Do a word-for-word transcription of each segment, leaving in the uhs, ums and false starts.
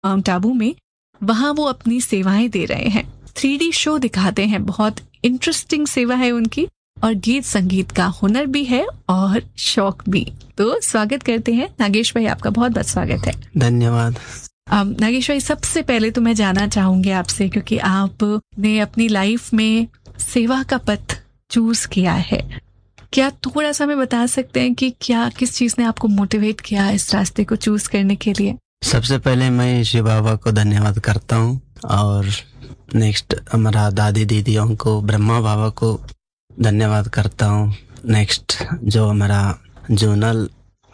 Mount Abu में, वहाँ वो अपनी सेवाएं दे रहे हैं। थ्री डी शो दिखाते हैं, बहुत इंटरेस्टिंग सेवा है उनकी, और गीत संगीत का हुनर भी है और शौक भी। तो स्वागत करते हैं नागेश भाई, आपका बहुत बहुत स्वागत है। धन्यवाद। um, नागेश भाई, सबसे पहले तो मैं जानना चाहूंगी आपसे, क्योंकि आपने अपनी लाइफ में सेवा का पथ चूज किया है, क्या थोड़ा सा हमें बता सकते हैं कि क्या किस चीज ने आपको मोटिवेट किया इस रास्ते को चूज करने के लिए? सबसे पहले मैं शिव बाबा को धन्यवाद करता हूँ, और नेक्स्ट हमारा दादी दीदियों को, ब्रह्मा बाबा को धन्यवाद करता हूँ। नेक्स्ट जो हमारा जोनल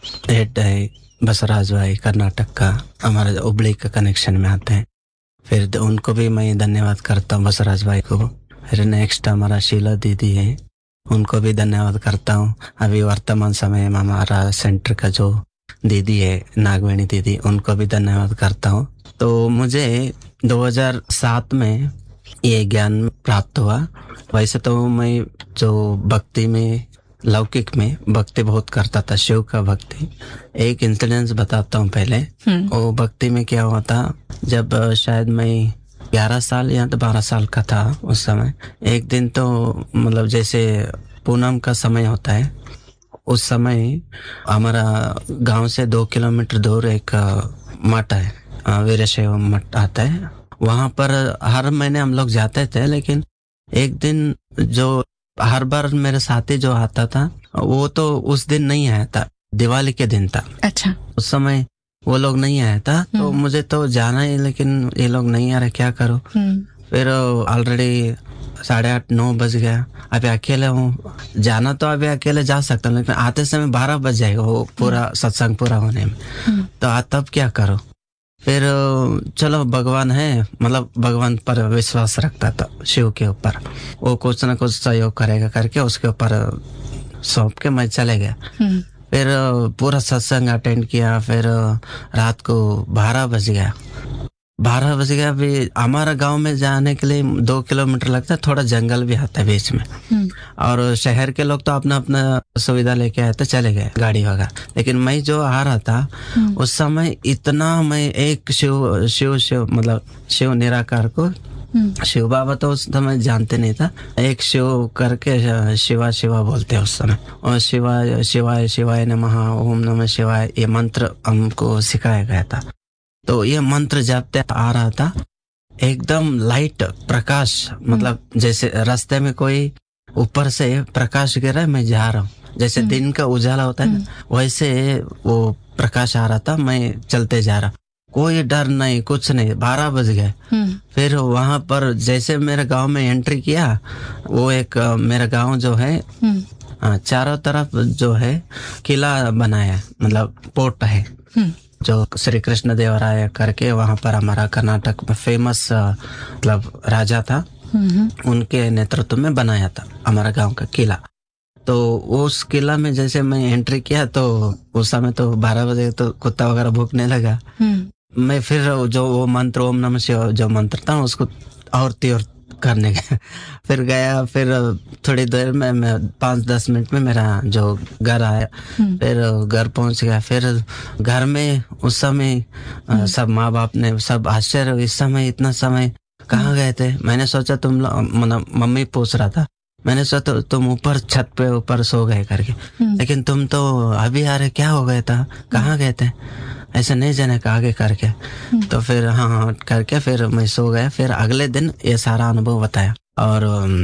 हेड है बसराज भाई, कर्नाटक का, हमारा हुबली का कनेक्शन में आते हैं, फिर उनको भी मैं धन्यवाद करता हूँ, बसराज भाई को। फिर नेक्स्ट हमारा शीला दीदी है, उनको भी धन्यवाद करता हूँ। अभी वर्तमान समय में हमारा सेंटर का जो दीदी है नागवेणी दीदी, उनको भी धन्यवाद करता हूँ। तो मुझे दो हज़ार सात में ये ज्ञान प्राप्त हुआ। वैसे तो मैं जो भक्ति में, लौकिक में भक्ति बहुत करता था, शिव का भक्ति। एक इंसिडेंस बताता हूँ पहले। वो भक्ति में क्या हुआ था, जब शायद मैं ग्यारह साल या तो बारह साल का था उस समय, एक दिन तो मतलब जैसे पूनम का समय होता है, उस समय हमारा गांव से दो किलोमीटर दूर एक मठ है, वीरशैव मठ आता है। वहां पर हर महीने हम लोग जाते थे, लेकिन एक दिन जो हर बार मेरे साथी जो आता था, वो तो उस दिन नहीं आया था, दिवाली के दिन था। अच्छा। उस समय वो लोग नहीं आया था, तो मुझे तो जाना ही, लेकिन ये लोग नहीं आ रहे, क्या करूं। फिर ऑलरेडी साढ़े आठ नौ बज गया, अभी अकेले हूँ, जाना तो अभी अकेले जा सकता हूँ, लेकिन आते समय बारह बज जाएगा वो पूरा सत्संग पूरा होने में। तो आ तब क्या करो। फिर चलो भगवान है, मतलब भगवान पर विश्वास रखता था, शिव के ऊपर, वो कुछ ना कुछ सहयोग करेगा करके उसके ऊपर सौंप के मैं चले गया। फिर पूरा सत्संग अटेंड किया। फिर रात को बारह बज गया बारह बज गया भी हमारा गांव में जाने के लिए दो किलोमीटर लगता है, थोड़ा जंगल भी आता है बीच में, और शहर के लोग तो अपना अपना सुविधा लेके आए थे, चले गए गाड़ी वगैरह। लेकिन मैं जो आ रहा था उस समय, इतना मैं एक शिव शिव शिव मतलब शिव निराकार को, शिव बाबा तो उस समय जानते नहीं था, एक शिव करके शिवा शिवा बोलते हैं उस समय, और शिवाय शिवाय शिवाय नमः, ओम नमः शिवाय, ये मंत्र हमको सिखाया गया था। तो ये मंत्र जपते आ रहा था, एकदम लाइट प्रकाश, मतलब जैसे रास्ते में कोई ऊपर से प्रकाश गिर रहा है, मैं जा रहा हूँ, जैसे दिन का उजाला होता है ना, वैसे वो प्रकाश आ रहा था। मैं चलते जा रहा, कोई डर नहीं, कुछ नहीं। बारह बज गए। फिर वहां पर जैसे मेरे गांव में एंट्री किया, वो एक मेरा गांव जो है, चारों तरफ जो है किला बनाया, मतलब पोर्ट है, जो श्री कृष्ण देवराय करके, वहां पर हमारा कर्नाटक में फेमस मतलब राजा था, उनके नेतृत्व में बनाया था हमारा गांव का किला। तो उस किला में जैसे मैं एंट्री किया, तो उस समय तो बारह बजे तो कुत्ता वगैरह भूखने लगा। मैं फिर जो वो मंत्र ओम नमः शिवाय जो मंत्र था, उसको और तीव्र करने गया। फिर गया, फिर थोड़ी देर में मैं पाँच दस मिनट में मेरा जो घर आया, फिर घर पहुंच गया। फिर घर में उस समय सब माँ बाप ने सब आश्चर्य, इस समय इतना समय कहाँ गए थे। मैंने सोचा तुम मतलब मम्मी पूछ रहा था, मैंने सोचा तुम ऊपर छत पे ऊपर सो गए करके, लेकिन तुम तो अभी आ रहे, क्या हो गया था, कहाँ गए थे, ऐसे नहीं जाने का आगे करके। तो फिर हाँ हाँ करके फिर मैं सो गया। फिर अगले दिन ये सारा अनुभव बताया, और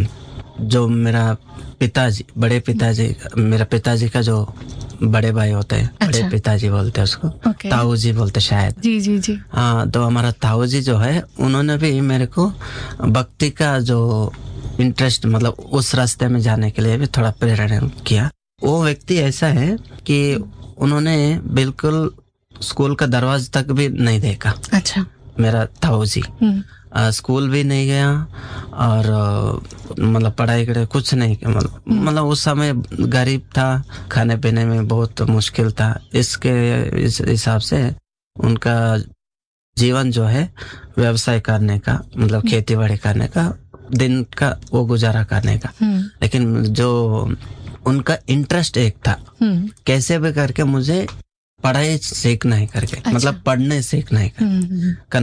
जो मेरा पिताजी, बड़े पिताजी, मेरा पिताजी का जो बड़े भाई होते हैं, अच्छा। बड़े पिताजी बोलते हैं उसको, okay. ताऊ जी बोलते शायद। जी जी जी। हाँ, तो हमारा ताऊ जी जो है, उन्होंने भी मेरे को भक्ति का जो इंटरेस्ट, मतलब उस रास्ते में जाने के लिए भी थोड़ा प्रेरणा किया। वो व्यक्ति ऐसा है कि उन्होंने बिल्कुल स्कूल का दरवाजा तक भी नहीं देखा। अच्छा। मेरा ताऊ जी आ, स्कूल भी नहीं गया, और मतलब पढ़ाई करे कुछ नहीं, मतलब मतलब उस समय गरीब था, खाने पीने में बहुत मुश्किल था। इसके इस हिसाब से उनका जीवन जो है व्यवसाय करने का, मतलब खेती बाड़ी करने का, दिन का वो गुजारा करने का। लेकिन जो उनका इंटरेस्ट एक था, कैसे भी करके मुझे पढ़ाई सीखना है करके, मतलब पढ़ने सीखना है करके